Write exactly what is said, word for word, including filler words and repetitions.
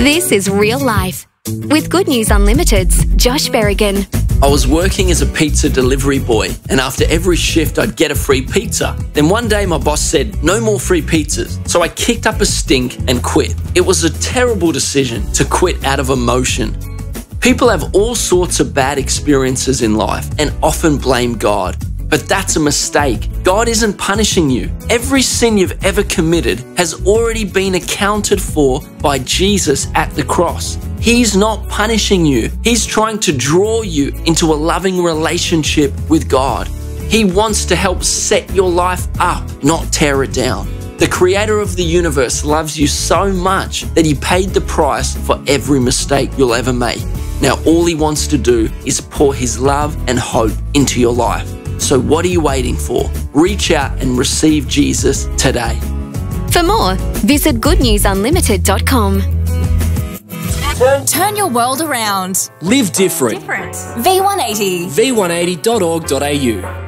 This is Real Life with Good News Unlimited's Josh Berrigan. I was working as a pizza delivery boy, and after every shift I'd get a free pizza. Then one day my boss said, no more free pizzas. So I kicked up a stink and quit. It was a terrible decision to quit out of emotion. People have all sorts of bad experiences in life and often blame God. But that's a mistake. God isn't punishing you. Every sin you've ever committed has already been accounted for by Jesus at the cross. He's not punishing you. He's trying to draw you into a loving relationship with God. He wants to help set your life up, not tear it down. The creator of the universe loves you so much that he paid the price for every mistake you'll ever make. Now all he wants to do is pour his love and hope into your life. So what are you waiting for? Reach out and receive Jesus today. For more, visit good news unlimited dot com. Turn your world around. Live different. Different. V one eighty. v one eighty dot org dot a u